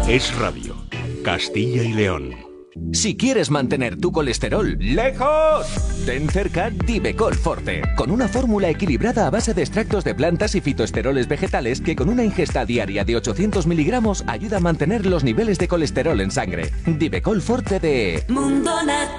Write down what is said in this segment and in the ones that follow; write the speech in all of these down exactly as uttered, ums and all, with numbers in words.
Es Radio, Castilla y León. Si quieres mantener tu colesterol lejos, ten cerca Divecol Forte, con una fórmula equilibrada a base de extractos de plantas y fitoesteroles vegetales que con una ingesta diaria de ochocientos miligramos ayuda a mantener los niveles de colesterol en sangre. Divecol Forte de Mundo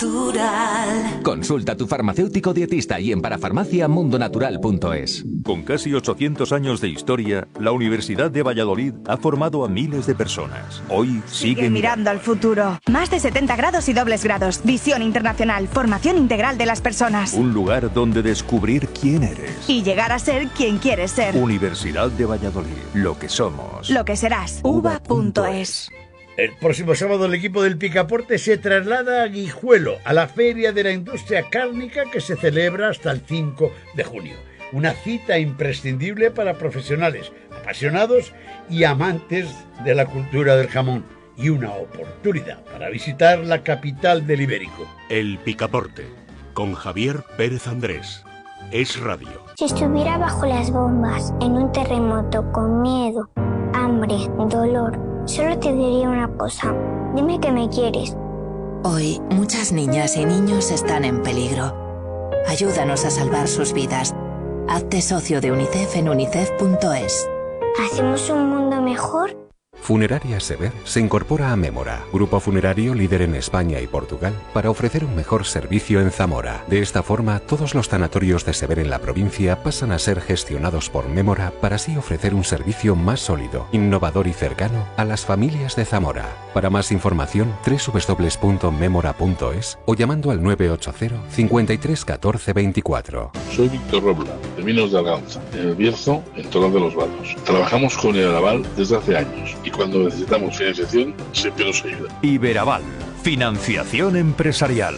Natural. Consulta a tu farmacéutico dietista y en parafarmacia mundonatural punto es. Con casi ochocientos años de historia, la Universidad de Valladolid ha formado a miles de personas. Hoy sigue, sigue mirando al futuro. Más de setenta grados y dobles grados. Visión internacional. Formación integral de las personas. Un lugar donde descubrir quién eres. Y llegar a ser quien quieres ser. Universidad de Valladolid. Lo que somos. Lo que serás. uva punto es. El próximo sábado el equipo del Picaporte se traslada a Guijuelo, a la Feria de la Industria Cárnica que se celebra hasta el cinco de junio. Una cita imprescindible para profesionales, apasionados y amantes de la cultura del jamón. Y una oportunidad para visitar la capital del Ibérico. El Picaporte, con Javier Pérez Andrés. Es Radio. Si estuviera bajo las bombas, en un terremoto, con miedo, hambre, dolor, solo te diría una cosa. Dime que me quieres. Hoy, muchas niñas y niños están en peligro. Ayúdanos a salvar sus vidas. Hazte socio de UNICEF en unicef punto es. ¿Hacemos un mundo mejor? Funeraria Sever se incorpora a Mémora, grupo funerario líder en España y Portugal, para ofrecer un mejor servicio en Zamora. De esta forma, todos los tanatorios de Sever en la provincia pasan a ser gestionados por Mémora para así ofrecer un servicio más sólido, innovador y cercano a las familias de Zamora. Para más información, doble u doble u doble u punto memora punto es o llamando al nueve ocho cero, cincuenta y tres, catorce, veinticuatro. Soy Víctor Robla, de Minos de Alganza, en El Bierzo, en Toral de los Vados. Trabajamos con el Aval desde hace años y cuando necesitamos financiación siempre nos ayuda. Iberaval, financiación empresarial.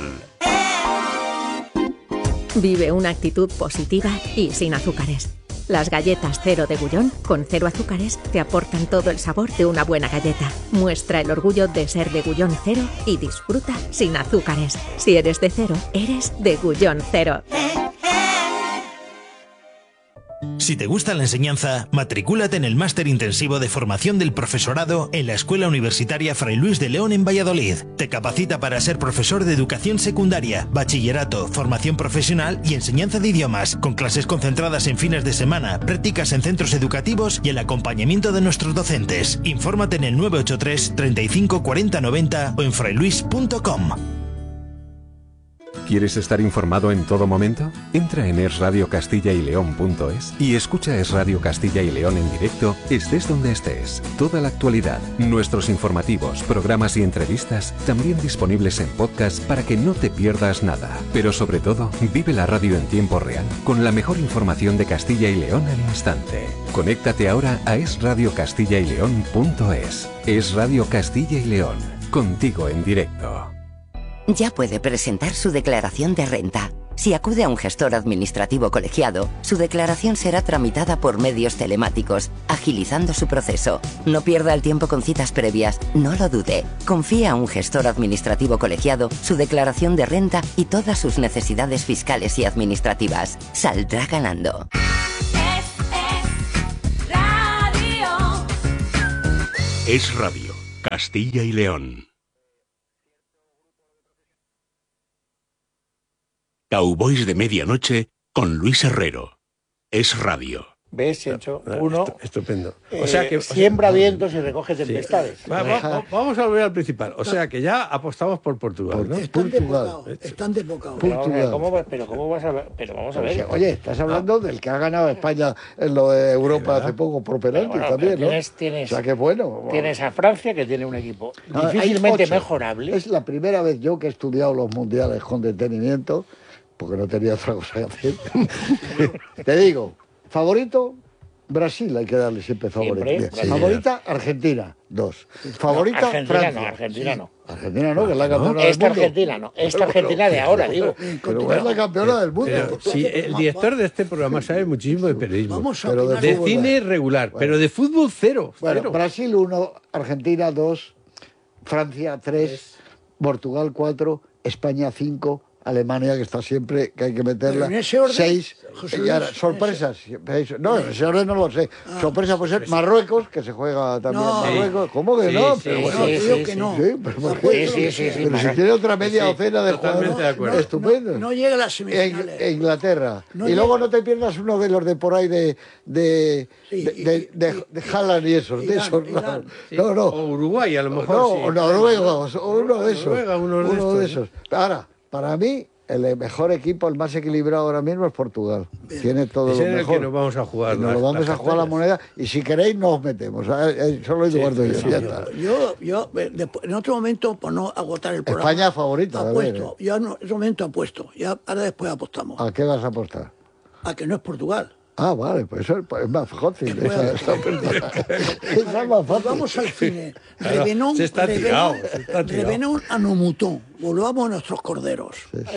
Vive una actitud positiva y sin azúcares. Las galletas cero de Gullón, con cero azúcares, te aportan todo el sabor de una buena galleta. Muestra el orgullo de ser de Gullón Cero y disfruta sin azúcares. Si eres de cero, eres de Gullón Cero. Si te gusta la enseñanza, matricúlate en el Máster Intensivo de Formación del Profesorado en la Escuela Universitaria Fray Luis de León en Valladolid. Te capacita para ser profesor de educación secundaria, bachillerato, formación profesional y enseñanza de idiomas, con clases concentradas en fines de semana, prácticas en centros educativos y el acompañamiento de nuestros docentes. Infórmate en el nueve ocho tres, treinta y cinco, cuarenta, noventa o en frailuis punto com. ¿Quieres estar informado en todo momento? Entra en es radio castilla y león punto es y escucha Es Radio Castilla y León en directo, estés donde estés. Toda la actualidad, nuestros informativos, programas y entrevistas, también disponibles en podcast para que no te pierdas nada. Pero sobre todo, vive la radio en tiempo real, con la mejor información de Castilla y León al instante. Conéctate ahora a es radio castilla y león punto es. Es Radio Castilla y León, contigo en directo. Ya puede presentar su declaración de renta. Si acude a un gestor administrativo colegiado, su declaración será tramitada por medios telemáticos, agilizando su proceso. No pierda el tiempo con citas previas, no lo dude. Confíe a un gestor administrativo colegiado su declaración de renta y todas sus necesidades fiscales y administrativas. Saldrá ganando. Es Radio, Castilla y León. Cowboys de Medianoche con Luis Herrero. Es Radio. ¿Ves? He hecho uno. Estupendo. O sea que siembra vientos y recoge tempestades. Sí. Va, va, vamos a volver al principal. O sea que ya apostamos por Portugal, ¿no? Están Portugal. Están desbocados. Portugal. ¿Cómo, pero ¿cómo vas a ver? Pero vamos a ver. Oye, estás hablando ah. del que ha ganado España en lo de Europa hace poco por penalti bueno, también, ¿no? Tienes, tienes, o sea que bueno. Tienes a Francia que tiene un equipo no, difícilmente mejorable. Es la primera vez yo que he estudiado los mundiales con detenimiento, porque no tenía otra cosa que hacer. Te digo, favorito, Brasil, hay que darle siempre favorito. Siempre, sí, Favorita, Argentina, dos. Favorita, no, Argentina Francia. No, Argentina no. Argentina no, que es la campeona Esta del mundo. Argentina no, esta Argentina de ahora, digo. Pero es la campeona del mundo. Pero, sí, el director de este programa sabe muchísimo de periodismo. Vamos a pero de, de fútbol, cine regular, bueno. Pero de fútbol cero. Bueno, cero. Brasil uno, Argentina dos, Francia tres, Portugal cuatro, España cinco, Alemania, que está siempre, que hay que meterla. Pero en ese orden, seis, José y ahora, Luis, sorpresas. No, en ese orden no lo sé. Ah. Sorpresa puede ser Marruecos, que se juega también No. en Marruecos. ¿Cómo que Sí, no? sí, Pero sí, bueno, sí, tío, sí, que sí. no. Sí, pero, ¿por qué? Sí, sí, sí, sí, Pero si Mar- tiene otra media Sí, docena de totalmente jugadores de acuerdo. estupendos. No, no llega a las En, semifinales. en Inglaterra. No y llega- luego no te pierdas uno de los de por ahí de de Sí, de, y- de, de, de Haaland y esos, de Irán, esos. no. Irán. Sí. No, no. O Uruguay, a lo mejor. No, sí. o noruegos, o uno de esos. Noruega, uno de uno de estos, esos. Ahora, para mí, el mejor equipo, el más equilibrado ahora mismo es Portugal. Tiene todo Ese lo es el mejor. que nos vamos a jugar. Y nos las- lo vamos las a jugar a la castañas. moneda y si queréis nos metemos. Ah, eh, Solo Eduardo y yo. sí, ya sí. está. Yo, yo eh, después- en otro momento, por no agotar el programa. España favorita, de ver, apuesto. Yo en otro momento apuesto. Ya, ahora después apostamos. ¿A qué vas a apostar? A que no es Portugal. Ah, vale, pues eso es, pues es más fácil. Que Esa, juega- esa apertura. Esa es más fácil. Vamos al cine. Claro, Revenón, se está tirado, Revenón- se está tirado. Revenón a Nomutón. Volvamos a nuestros corderos.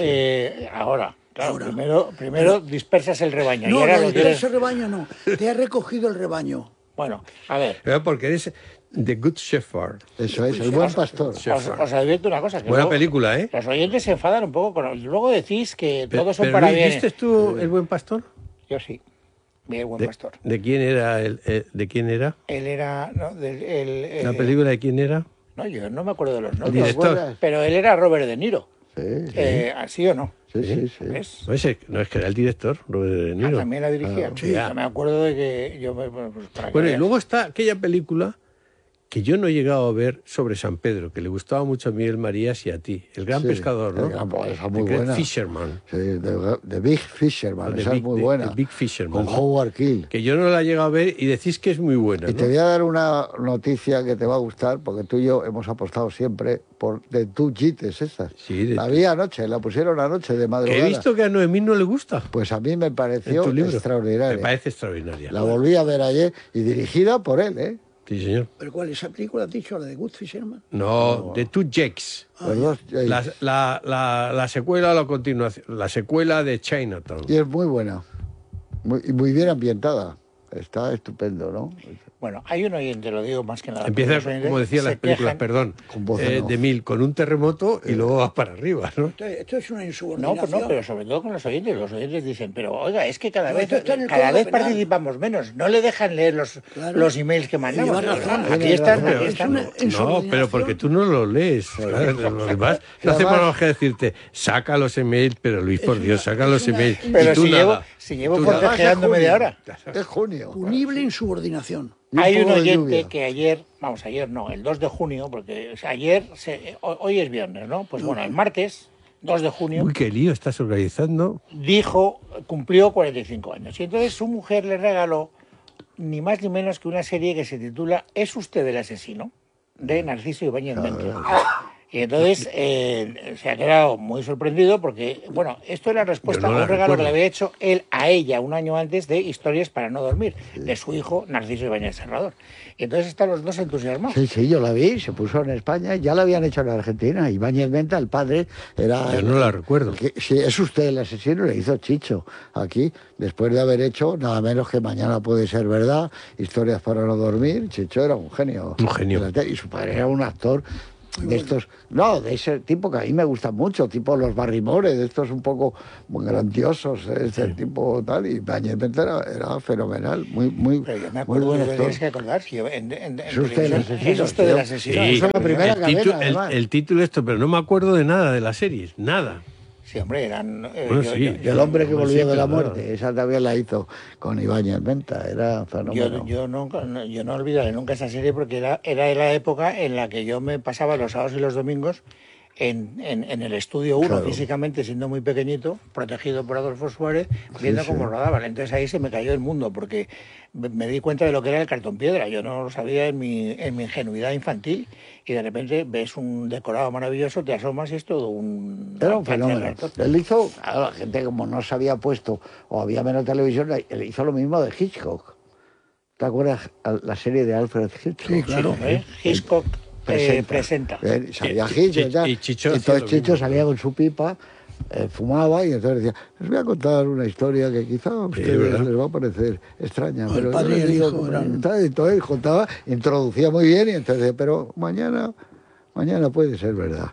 Eh, ahora, claro, Ahora. primero, primero dispersas el rebaño. y No, ahora no, lo no, quieres... ese rebaño no. Te ha recogido el rebaño. Bueno, a ver. Pero porque eres The Good Shepherd. Eso es, el buen pastor. Os, os advierto una cosa. Que Buena luego película, ¿eh? Los oyentes se enfadan un poco. Con... Luego decís que Pero- todos son pero para Luis, bien. ¿viste tú El Buen Pastor? Yo sí. Vi El Buen ¿De, Pastor. ¿De quién era? El, el- ¿De quién era? Él era... No, del- el, ¿La eh, película de quién era? No, yo no me acuerdo de los El nombres. director. Pero él era Robert De Niro. Sí, sí. Eh, ¿Así o no? Sí, sí, sí. ¿Ves? No, ese- no, es que era el director, Robert De Ah, Niro. también la dirigía. Ah, sí, ya. yo me acuerdo de que... Yo, me- pues, para que Bueno, y veas. luego está aquella película que yo no he llegado a ver sobre San Pedro, que le gustaba mucho a Miguel Marías y a ti. El gran Sí, pescador, ¿no? el gran- esa es muy The Great buena. Fisherman. Sí, The, The Big Fisherman, The esa Big- es muy The- buena. The Big Fisherman, Con ¿no? Howard Keel. Que yo no la he llegado a ver y decís que es muy buena, Y ¿no? te voy a dar una noticia que te va a gustar, porque tú y yo hemos apostado siempre por de Two Gites estas. Sí, de la Two- vi anoche, la pusieron anoche de Que madrugada. he visto que a Noemí no le gusta. Pues a mí me En pareció tu libro. extraordinaria. Me parece extraordinaria. La volví a ver ayer y dirigida por él, ¿eh? Sí, señor. ¿Pero cuál? ¿Esa película has dicho? ¿La de Good Fisherman? No, The Two Jakes. Los dos, y- La, la, la, la secuela o la continuación. La secuela de Chinatown. Y es muy buena. Muy, y muy bien ambientada. Está estupendo, ¿no? Bueno, hay un oyente, lo digo más que nada. Empieza, porque los oyentes como decía se las películas, quejan- perdón, Con voz eh, en off. de Mil, con un terremoto y luego vas para arriba, ¿no? Esto, esto es una No, insubordinación. pues no, pero sobre todo con los oyentes. Los oyentes dicen, pero oiga, es que cada No, vez, esto está en el cada Código vez Penal. participamos menos. No le dejan leer los, Claro. los emails que mandamos. Lleva razón. Aquí Tiene están, razón. aquí Es están. una No, insubordinación. pero porque tú no lo lees. Claro, los demás no Y hacemos además- más que decirte, saca los emails, pero Luis, por Es Dios, una- saca es los una- emails. Pero y tú si llevo, nada. si llevo Tú nada. forcejeando Además, es media junio. hora. Es junio. Punible insubordinación. Y un Hay un poco de oyente lluvia. que ayer, vamos, ayer no, el dos de junio, porque o sea, ayer, se- ho- hoy es viernes, ¿no? Pues bueno, el martes, dos de junio, Uy, qué lío estás organizando. dijo, cumplió cuarenta y cinco años. Y entonces su mujer le regaló ni más ni menos que una serie que se titula ¿Es usted el asesino? De Narciso Ibáñez Menta. Y entonces eh, se ha quedado muy sorprendido porque, bueno, esto era respuesta Yo no a la un regalo recuerdo. que le había hecho él a ella un año antes de Historias para no dormir, de su hijo Narciso Ibáñez Serrador. Y entonces están los dos entusiasmados. Sí, sí, yo la vi, se puso en España, ya la habían hecho en Argentina. Ibáñez Menta, el padre, era... Yo no la recuerdo. Que, si es usted el asesino, le hizo Chicho aquí, después de haber hecho nada menos que Mañana puede ser verdad, Historias para no dormir. Chicho era un genio. Un genio. De la tele, y su padre era un actor de estos, no, de ese tipo que a mí me gusta mucho, tipo los Barrymore, de estos un poco muy grandiosos, ese tipo tal, y Ibáñez Menta era, era fenomenal, muy, muy, Pero yo me muy acuerdo buen que lo actor. tienes que acordar. Si yo en, en, en Es usted el televisión, asesino, es usted el tío. asesino. Eso es la primera el, cadena, título, el, además. el título esto, pero no me acuerdo de nada de la serie, nada. Sí, hombre, eran... eh, Bueno, yo- sí. yo- Y el hombre que Hombre, volvió sí, de la pero muerte, esa también la hizo con Ibáñez Menta, era fenómeno. Yo, yo, nunca, no, yo no olvidaré nunca esa serie porque era, era la época en la que yo me pasaba los sábados y los domingos en, en, en el estudio uno, Claro. físicamente siendo muy pequeñito, protegido por Adolfo Suárez, viendo sí. cómo rodaban. Entonces ahí se me cayó el mundo porque me, me di cuenta de lo que era el cartón piedra. Yo no lo sabía en mi, en mi ingenuidad infantil y de repente ves un decorado maravilloso, te asomas y es todo un... Era un un fenómeno. cartón. Él hizo, claro, la gente como no se había puesto o había menos televisión, él hizo lo mismo de Hitchcock. ¿Te acuerdas la serie de Alfred Hitchcock? Sí, claro. ¿Eh? Hitchcock eh, presenta. Eh, salía Y- y- Hitchcock ya. y Chicho hacía entonces lo Chicho mismo. salía con su pipa, eh, fumaba y entonces decía, les voy a contar una historia que quizá a ustedes ¿verdad? les va a parecer extraña. El pero yo padre les y el digo hijo que- eran- Entonces contaba, introducía muy bien y entonces decía, pero mañana, mañana puede ser verdad.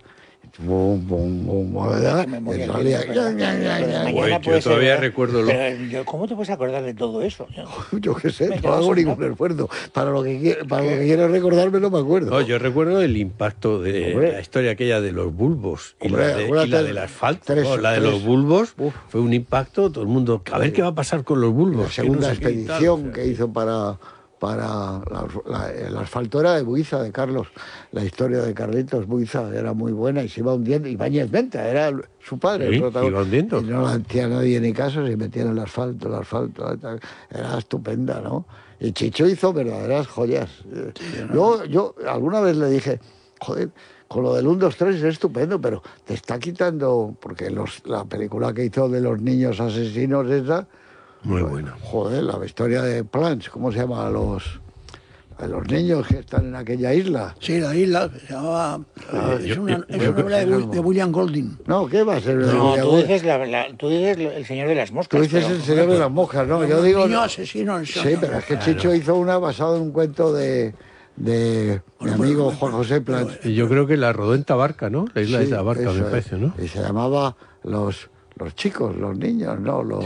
Bum, bum, bum, ¿verdad? Memoria Y salía, tiene, ya, pero- ya, ya, pero ya. mañana Güey, yo puede ser, todavía ¿verdad? recuerdo lo- Pero, yo, ¿cómo te puedes acordar de todo eso? Yo qué sé, Me no quedo hago asombrado. ningún esfuerzo. Para lo que, quiero- para lo que quiero recordarme no me acuerdo. No, yo recuerdo el impacto de Hombre. la historia aquella de los bulbos y, Hombre, la, de, y acuérdate, la del asfalto. tres, ¿no? La de tres. los bulbos fue un impacto, todo el mundo, a ver qué va a pasar con los bulbos. La segunda que no sé qué y tal, expedición o sea, que hizo para, para la, la- el asfalto era de Buiza, de Carlos. La historia de Carlitos Buiza era muy buena y se iba hundiendo. Ibáñez Venta era el- su padre, Sí, el protagonista. iba hundiendo. Y no la hacía nadie ni caso, se metía en el asfalto, el asfalto. tal. Era estupenda, ¿no? Y Chicho hizo verdaderas joyas. Yo, yo alguna vez le dije, joder, con lo del uno, dos, tres es estupendo, pero te está quitando, porque los, la película que hizo de los niños asesinos esa, muy buena. joder, la historia de Plants, ¿cómo se llama? Los, a los niños que están en aquella isla. Sí, la isla se llamaba... Ah, es yo- una, yo- es yo una creo novela de, que Wi- no. de William Golding. No, ¿qué va a ser? No, de- tú dices, la, la- tú dices el señor de las moscas. Tú dices pero- el señor de las moscas, ¿no? Yo digo... Niño asesino en Sí, Sonia. pero es que Claro. Chicho hizo una basada en un cuento de, de mi amigo Juan José Plants. Y yo creo que la rodó en Tabarca, ¿no? La isla Sí, de Tabarca, eso me es. parece, ¿no? Y se llamaba los, los chicos, los niños, ¿no? Los,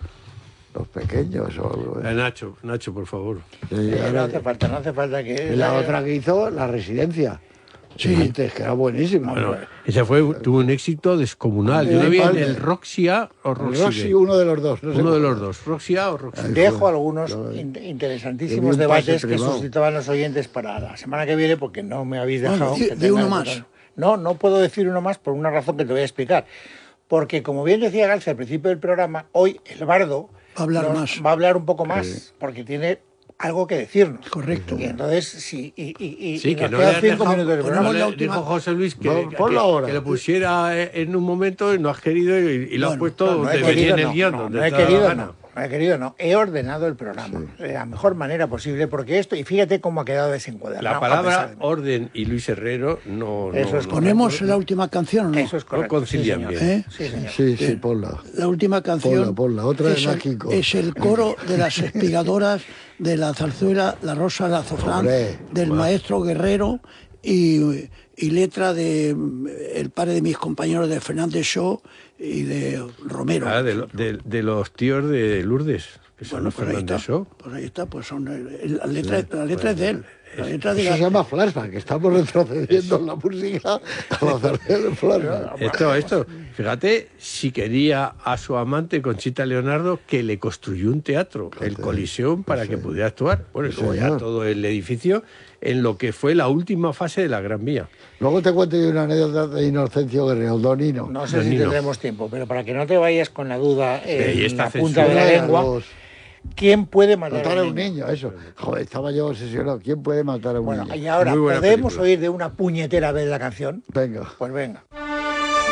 los pequeños. O algo, ¿eh? Eh, Nacho, Nacho, por favor. Sí, Eh, no ahora- hace falta, no hace falta que... y la otra que hizo, La Residencia. Sí. Antes, que era buenísima. Bueno, ese fue, tuvo un éxito descomunal. Yo lo vi en el Roxia o El Roxy. Rossi, uno de los dos. No sé Uno de cuál. los dos, Roxia o Roxy. Dejo algunos in- interesantísimos un debates pase que privado. suscitaban los oyentes para la semana que viene, porque no me habéis Bueno, dejado. di- que di tenga uno que más. tocar. No, no puedo decir uno más por una razón que te voy a explicar. Porque, como bien decía García al principio del programa, hoy el bardo Va a hablar nos más. va a hablar un poco más, porque tiene algo que decirnos. Correcto. Y entonces, sí, y, y, y, Sí, y que nos no quedan le has cinco dejado- minutos de no programa. le- la última- dijo José Luis que, Pon- que- ponlo ahora. que lo pusiera en un momento y no has querido y, y lo has Bueno, puesto No, no donde he venía querido, en el no, guión. no, donde no he te da la querido, gana. no, no he querido, no. He ordenado el programa de la mejor manera posible, porque esto, y fíjate cómo ha quedado desencuadrado. La palabra orden y Luis Herrero no... Eso no- es no- ¿Ponemos la última canción o no? Eso es no correcto. concilian sí, bien. señor. ¿Eh? Sí, señor. Sí, sí, ponla. La última canción Ponla, ponla, otra de es, Nat King Cole. el, es el coro de las espigadoras de la zarzuela La Rosa de Azafrán, Hombre, del bueno. maestro Guerrero y, y letra de mm, el padre de mis compañeros de Fernández Shaw y de Romero. Ah, de, lo- de- de los tíos de Lourdes, que son Bueno, los pues ahí Fernández está. Shaw. Pues ahí está, pues son el- la letra, la letra es de él. La letra de Eso la- se llama flashback, que estamos retrocediendo en la música a la zarzuela del flashback. Esto, esto. Fíjate, si quería a su amante Conchita Leonardo que le construyó un teatro, el Coliseum, para que pudiera actuar. Bueno, y Sí, luego ya señor. todo el edificio en lo que fue la última fase de la Gran Vía. Luego te cuento yo una anécdota de Inocencio Guerrero, Donino. No sé Don si Nino. tendremos tiempo, pero para que no te vayas con la duda en y esta la punta de la censura, lengua, los- ¿quién puede matar, Matar a a un niño, eso. Joder, estaba yo obsesionado. ¿Quién puede matar a un Bueno, niño? y ahora, Muy buena ¿podemos película. oír de una puñetera vez la canción? Venga. Pues venga.